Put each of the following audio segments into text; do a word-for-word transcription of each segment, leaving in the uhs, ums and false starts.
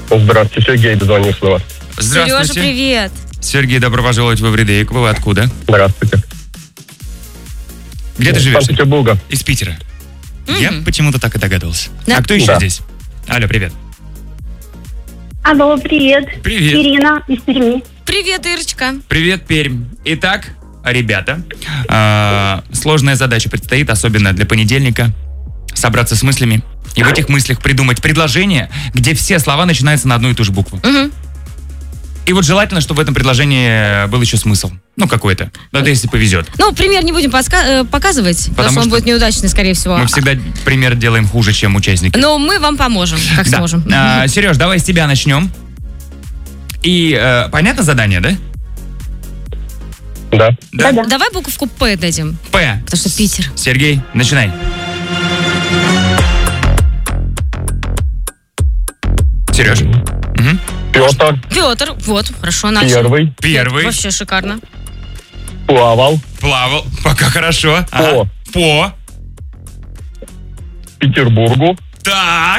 Здравствуйте, Сергей дозвонился до вас. Здравствуйте. Сережа, привет. Сергей, добро пожаловать в Эвридей. Вы откуда? Здравствуйте. Где ты живешь? Из Петербурга. Из Питера. Мгм. Я почему-то так и догадывался. Да. А кто еще Да. здесь? Алло, привет. Алло, привет. Привет. Ирина из Перми. Привет, Ирочка. Привет, Пермь. Итак, ребята, а, сложная задача предстоит, особенно для понедельника. Собраться с мыслями и в этих мыслях придумать предложение, где все слова начинаются на одну и ту же букву. Мгм. И вот желательно, чтобы в этом предложении был еще смысл. Ну, какой-то. Да, если повезет. Ну, пример не будем подска- э, показывать, потому, что он что будет неудачный, скорее всего. Мы всегда пример делаем хуже, чем участники. Но мы вам поможем, как Да. сможем. А, Сереж, давай с тебя начнем. И э, понятно задание, да? Да. Да. Да-да. Давай буковку П дадим, П. потому что Питер. Сергей, начинай. Сереж. Мгм. Петр Петр, вот, хорошо, начал. первый Первый. Вообще шикарно. плавал Плавал. Пока хорошо. по Ага. По. Петербургу, Так.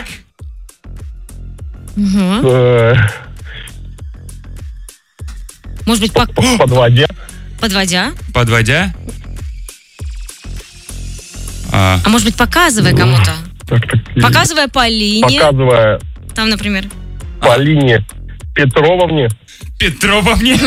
Мгм. э, Может быть, по- в подводе, подводя, Подводя. А, а может быть, показывая кому-то. так, так, Показывая по линии, показывая там, например. по линии Петровне, Петрова мне.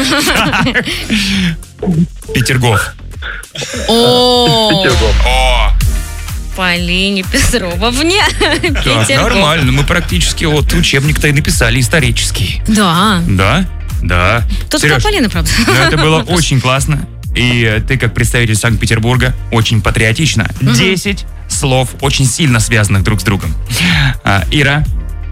Петергоф. О, Петергоф. О, по линии Петровне. так, Петергоф. нормально. Мы практически вот учебник-то и написали исторический. Да. Да? Да. Тут Сереж, Полина, правда. ну, это было очень классно. И э, ты, как представитель Санкт-Петербурга, очень патриотично. Десять слов, очень сильно связанных друг с другом. А, Ира,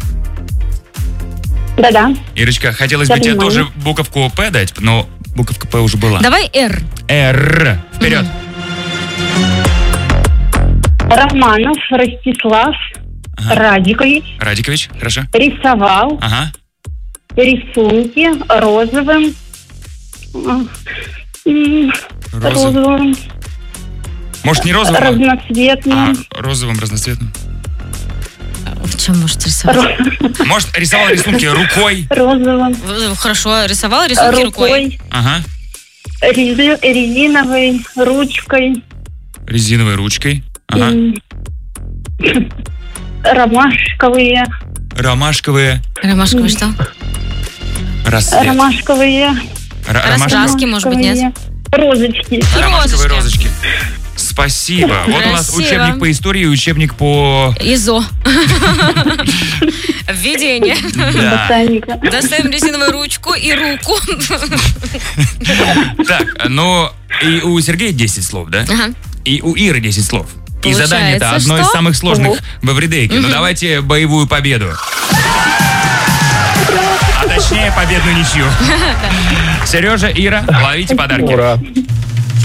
Да-да. Ирочка, хотелось Я бы тебе понимаю. тоже буковку П дать, но буковка П уже была. Давай Р. Р. Вперед. Романов Ростислав Ага. Радикович Радикович, хорошо. рисовал Ага. рисунки розовым м, м, Розовым. розовым, Может, не розовым, а разноцветным. розовым, разноцветным. В чем может рисовать? ро- Может, рисовал рисунки рукой. розовым Хорошо, рисовала рисунки рукой. рукой, Ага. рези- резиновой ручкой, Резиновой ручкой. Ага. м, ромашковые, Ромашковые. Ромашковый что? Рассвет. ромашковые, Р- ромашковые. Краски, может быть, нет? розочки. Ромашковые Розочки. розочки. Спасибо. Вот у нас Красиво. учебник по истории и учебник по... ИЗО. Введение. Да. Ботаника. Доставим резиновую ручку и руку. Так, ну, и у Сергея десять слов, да? Ага. И у Иры десять слов. И Получается, задание-то одно из что? самых сложных в Эвридейке. Ну, давайте боевую победу. А точнее, победную ничью. Сережа, Ира, ловите подарки. Ура.